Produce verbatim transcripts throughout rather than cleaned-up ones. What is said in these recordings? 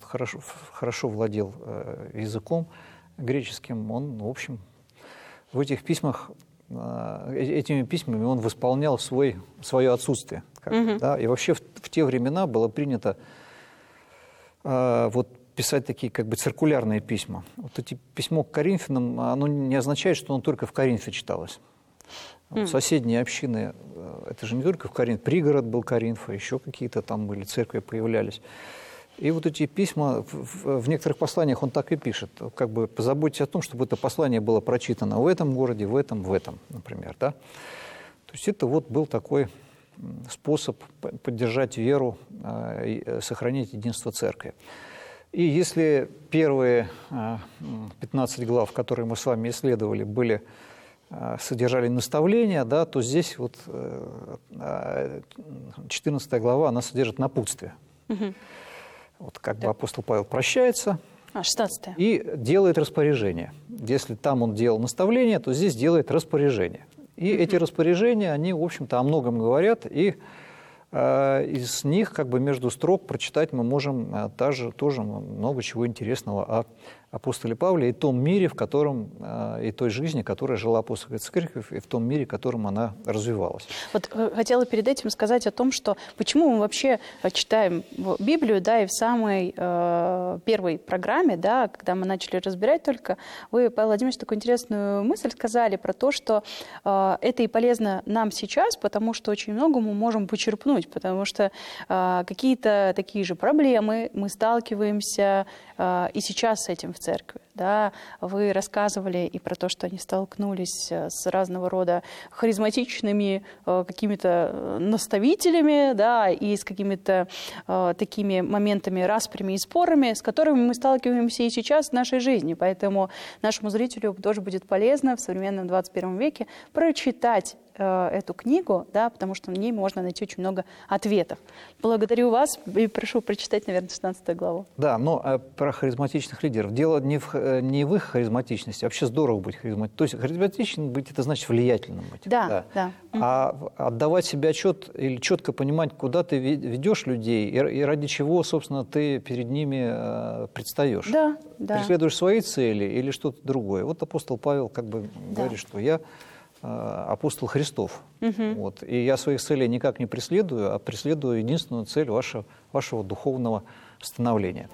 хорошо, хорошо владел языком греческим, он, в общем, в этих письмах, этими письмами он восполнял свой, свое отсутствие. Как, угу. да? И вообще в, в те времена было принято вот, писать такие как бы циркулярные письма. Вот эти письмо к Коринфянам, оно не означает, что оно только в Коринфе читалось. Вот, соседние общины, это же не только в Коринфе, пригород был Коринфа, еще какие-то там были, церкви появлялись. И вот эти письма, в, в некоторых посланиях он так и пишет, как бы позаботьтесь о том, чтобы это послание было прочитано в этом городе, в этом, в этом, например. Да? То есть это вот был такой способ поддержать веру, сохранить единство церкви. И если первые пятнадцать глав, которые мы с вами исследовали, были, содержали наставления, да, то здесь вот четырнадцатая глава, она содержит напутствие. Угу. Вот как да. бы апостол Павел прощается а, шестнадцатая. И делает распоряжение. Если там он делал наставление, то здесь делает распоряжение. И угу. эти распоряжения, они, в общем-то, о многом говорят, и э, из них, как бы между строк, прочитать мы можем э, тоже, тоже много чего интересного о апостоле Павле и том мире, в котором, и той жизни, которая жила апостольская церковь, и в том мире, в котором она развивалась. Вот хотела перед этим сказать о том, что почему мы вообще читаем Библию, да, и в самой э, первой программе, да, когда мы начали разбирать только, вы, Павел Владимирович, такую интересную мысль сказали про то, что э, это и полезно нам сейчас, потому что очень много мы можем почерпнуть, потому что э, какие-то такие же проблемы мы сталкиваемся э, и сейчас с этим в церкви. Да? Вы рассказывали и про то, что они столкнулись с разного рода харизматичными э, какими-то наставителями, да, и с какими-то э, такими моментами, распрями и спорами, с которыми мы сталкиваемся и сейчас в нашей жизни. Поэтому нашему зрителю тоже будет полезно в современном двадцать первом веке прочитать эту книгу, да, потому что в ней можно найти очень много ответов. Благодарю вас и прошу прочитать, наверное, шестнадцатую главу. Да, но а про харизматичных лидеров. Дело не в, не в их харизматичности, вообще здорово быть харизматичным. То есть харизматичным быть, это значит влиятельным быть. Да, да. да. А отдавать себе отчет или четко понимать, куда ты ведешь людей и, и ради чего, собственно, ты перед ними предстаешь. Да, да. Преследуешь свои цели или что-то другое. Вот апостол Павел как бы да. говорит, что я апостол Христов. Угу. Вот. И я своих целей никак не преследую, а преследую единственную цель вашего, вашего духовного становления.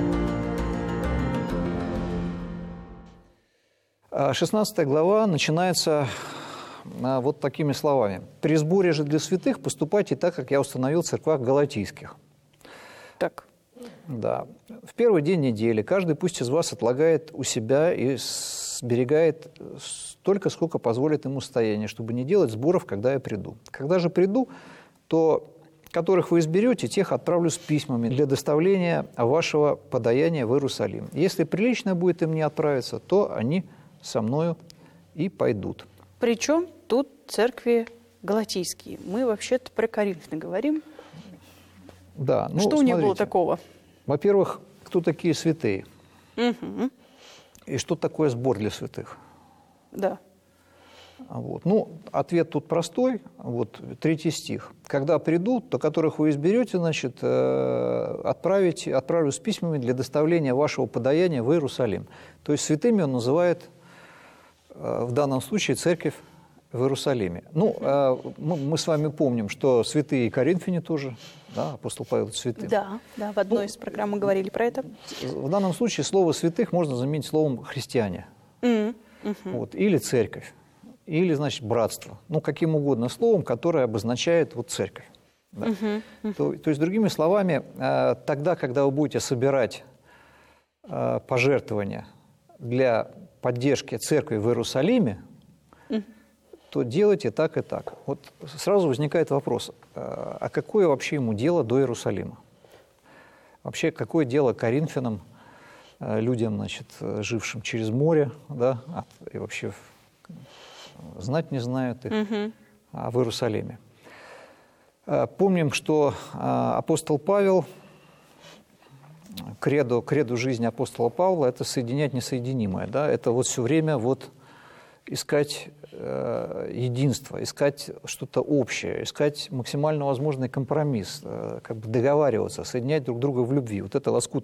шестнадцатая глава начинается вот такими словами. «При сборе же для святых поступайте так, как я установил в церквах галатийских». Так. Да. «В первый день недели каждый пусть из вас отлагает у себя и сберегает столько, сколько позволит ему состояние, чтобы не делать сборов, когда я приду. Когда же приду, то которых вы изберете, тех отправлю с письмами для доставления вашего подаяния в Иерусалим. Если прилично будет им не отправиться, то они со мною и пойдут». Причем тут церкви галатийские. Мы вообще-то про Коринф говорим. Да. Ну, что смотрите, у них было такого? Во-первых, кто такие святые? Угу. И что такое сбор для святых? Да. Вот. Ну, ответ тут простой. Вот, третий стих. «Когда придут, то которых вы изберете, значит, отправить, отправлю с письмами для доставления вашего подаяния в Иерусалим». То есть святыми он называет в данном случае церковь в Иерусалиме. Ну, мы с вами помним, что святые Коринфяне тоже, да, апостол Павел святым. Да, да, в одной ну, из программ мы говорили про это. В данном случае слово «святых» можно заменить словом «христиане». Mm-hmm. Вот, или «церковь», или, значит, «братство». Ну, каким угодно словом, которое обозначает вот церковь. Да. Mm-hmm. Mm-hmm. То, то есть, другими словами, тогда, когда вы будете собирать пожертвования для поддержки церкви в Иерусалиме, mm-hmm. то делайте так и так. Вот сразу возникает вопрос, а какое вообще ему дело до Иерусалима? Вообще, какое дело коринфянам, людям, значит, жившим через море, да, и вообще знать не знают их, mm-hmm. а в Иерусалиме? Помним, что апостол Павел, кредо, кредо жизни апостола Павла – это соединять несоединимое, да, это вот все время вот искать э, единство, искать что-то общее, искать максимально возможный компромисс, э, как бы договариваться, соединять друг друга в любви. Вот это лоскут